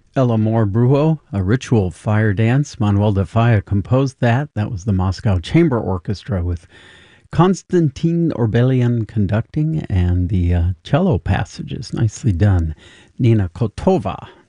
El Amor Brujo, a ritual fire dance. Manuel de Falla composed that. That was the Moscow Chamber Orchestra with Konstantin Orbelian conducting and the cello passages. Nicely done. Nina Kotova